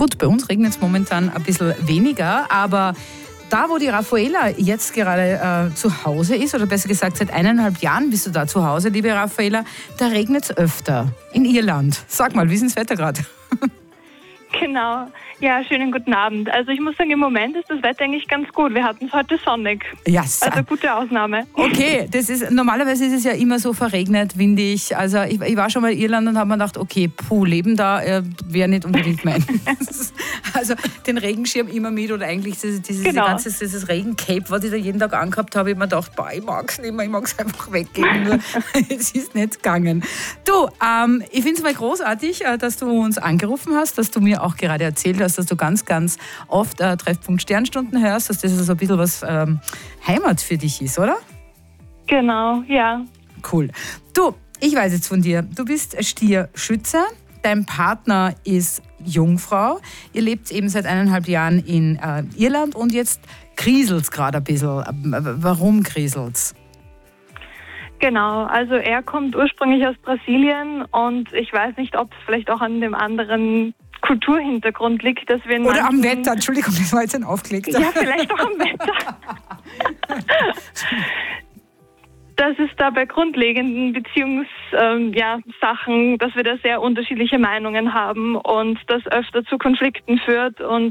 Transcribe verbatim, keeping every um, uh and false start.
Gut, bei uns regnet es momentan ein bisschen weniger, aber da, wo die Raffaella jetzt gerade äh, zu Hause ist, oder besser gesagt seit eineinhalb Jahren bist du da zu Hause, liebe Raffaella, da regnet es öfter in Irland. Sag mal, wie ist denn das Wetter gerade? Genau. Ja, schönen guten Abend. Also ich muss sagen, im Moment ist das Wetter eigentlich ganz gut. Wir hatten es heute sonnig. Ja, also gute Ausnahme. Okay, das ist, normalerweise ist es ja immer so verregnet, windig. Also ich, ich war schon mal in Irland und habe mir gedacht, okay, puh, Leben da äh, wäre nicht unbedingt mein. Also den Regenschirm immer mit oder eigentlich dieses, dieses, genau. ganze, dieses Regencape, was ich da jeden Tag angehabt habe, ich mir gedacht, boah, ich mag es nicht mehr, ich mag es einfach weggeben. Nur es ist nicht gegangen. Du, ähm, ich finde es mal großartig, dass du uns angerufen hast, dass du mir auch gerade erzählt hast, dass du ganz, ganz oft äh, Treffpunkt Sternstunden hörst, dass das so ein bisschen was ähm, Heimat für dich ist, oder? Genau, ja. Cool. Du, ich weiß jetzt von dir, du bist Stierschütze, dein Partner ist Jungfrau, ihr lebt eben seit eineinhalb Jahren in äh, Irland und jetzt kriselt's gerade ein bisschen. Warum kriselt's? Genau, also er kommt ursprünglich aus Brasilien und ich weiß nicht, ob es vielleicht auch an dem anderen Kulturhintergrund liegt, dass wir in Oder am manchen... Wetter, Entschuldigung, das war jetzt ein Aufklick. Ja, vielleicht auch am Wetter. Das ist da bei grundlegenden Beziehungssachen, ähm, ja, Sachen, dass wir da sehr unterschiedliche Meinungen haben und das öfter zu Konflikten führt und